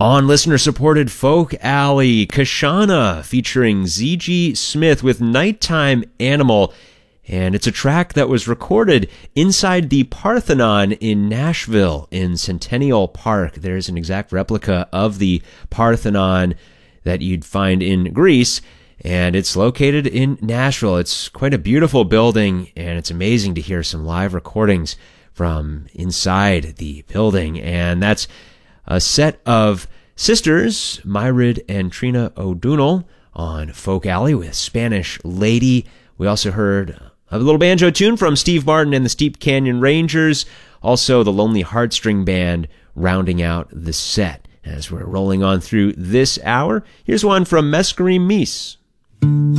On listener-supported Folk Alley, Kashana featuring ZG Smith with Nighttime Animal. And it's a track that was recorded inside the Parthenon in Nashville in Centennial Park. There's an exact replica of the Parthenon that you'd find in Greece, and it's located in Nashville. It's quite a beautiful building, and it's amazing to hear some live recordings from inside the building. And that's a set of sisters, Myrid and Trina O'Donnell, on Folk Alley with Spanish Lady. We also heard a little banjo tune from Steve Martin and the Steep Canyon Rangers, also the Lonely Heartstring Band rounding out the set. As we're rolling on through this hour, here's one from Mescarim Meese.